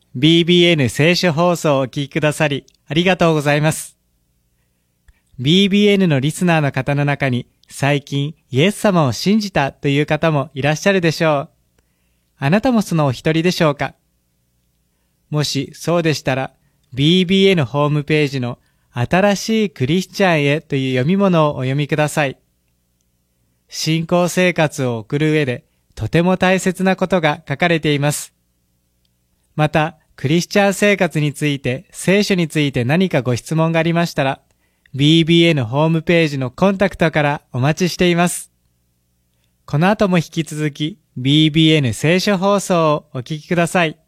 BBN 聖書放送をお聞きくださりありがとうございます。BBN のリスナーの方の中に最近イエス様を信じたという方もいらっしゃるでしょう。あなたもそのお一人でしょうか。もしそうでしたら BBN ホームページの新しいクリスチャンへという読み物をお読みください。信仰生活を送る上でとても大切なことが書かれています。また、クリスチャン生活について、聖書について何かご質問がありましたら、BBN ホームページのコンタクトからお待ちしています。この後も引き続き、BBN 聖書放送をお聞きください。